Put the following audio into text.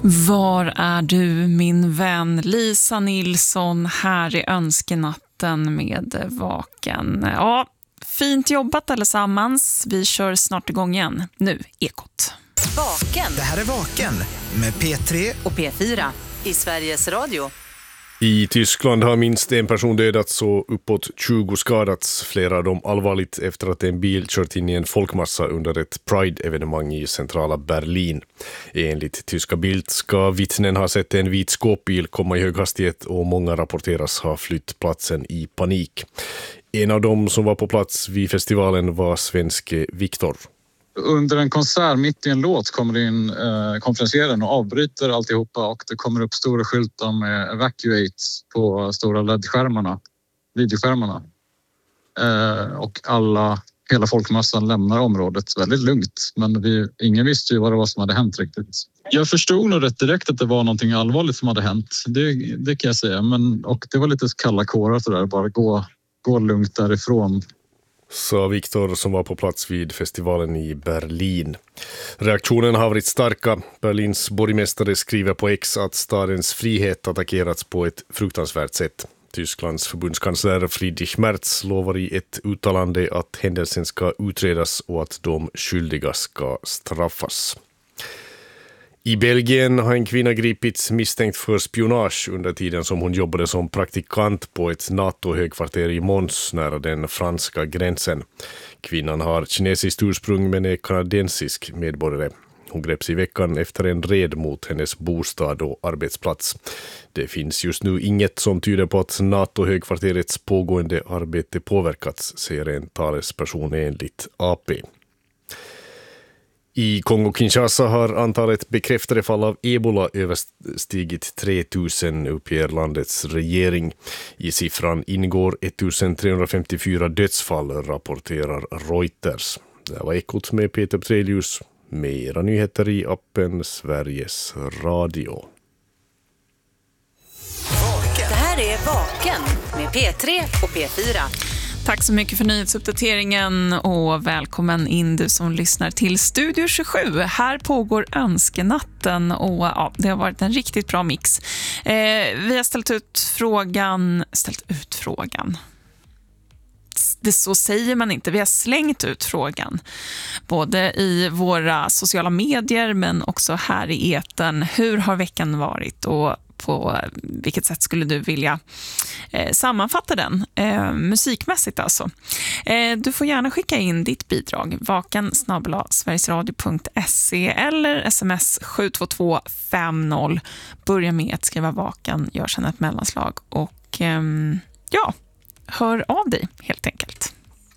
Var är du, min vän? Lisa Nilsson här i önskenatten med Vaken. Ja, fint jobbat allesammans. Vi kör snart igång igen. Nu, Ekot. Vaken. Det här är Vaken med P3 och P4 i Sveriges Radio. I Tyskland har minst en person dödats och uppåt 20 skadats, flera av dem allvarligt efter att en bil kört in i en folkmassa under ett Pride-evenemang i centrala Berlin. Enligt tyska Bild ska vittnen ha sett en vit skåpbil komma i hög hastighet och många rapporteras ha flytt platsen i panik. En av dem som var på plats vid festivalen var svenske Viktor. Under en konsert mitt i en låt kommer det in konferenseraren och avbryter alltihopa och det kommer upp stora skyltar med evacuate på stora LED-skärmarna, videoskärmarna. Och hela folkmassan lämnar området väldigt lugnt. Men ingen visste ju vad det var som hade hänt riktigt. Jag förstod nog rätt direkt att det var någonting allvarligt som hade hänt. Det kan jag säga. Och det var lite kalla kårar så där, bara gå lugnt därifrån. Sa Viktor som var på plats vid festivalen i Berlin. Reaktionen har varit starka. Berlins borgmästare skriver på X att stadens frihet attackerats på ett fruktansvärt sätt. Tysklands förbundskansler Friedrich Merz lovar i ett uttalande att händelsen ska utredas och att de skyldiga ska straffas. I Belgien har en kvinna gripits misstänkt för spionage under tiden som hon jobbade som praktikant på ett NATO-högkvarter i Mons nära den franska gränsen. Kvinnan har kinesiskt ursprung men är kanadensisk medborgare. Hon greps i veckan efter en red mot hennes bostad och arbetsplats. Det finns just nu inget som tyder på att NATO-högkvarterets pågående arbete påverkats, säger en talesperson enligt AP. I Kongo-Kinshasa har antalet bekräftade fall av Ebola överstigit 3000, uppger landets regering. I siffran ingår 1354 dödsfall, rapporterar Reuters. Det var Ekot med Peter Trelius. Mera nyheter i appen Sveriges Radio. Det här är Vaken med P3 och P4. Tack så mycket för nyhetsuppdateringen och välkommen in du som lyssnar till Studio 27. Här pågår önskenatten och ja, det har varit en riktigt bra mix. Vi har ställt ut frågan. Det så säger man inte. Vi har slängt ut frågan. Både i våra sociala medier men också här i etern. Hur har veckan varit och på vilket sätt skulle du vilja sammanfatta den musikmässigt alltså. Du får gärna skicka in ditt bidrag vaken@sverigesradio.se eller sms 72250. Börja med att skriva vaken, gör sedan ett mellanslag och hör av dig helt enkelt.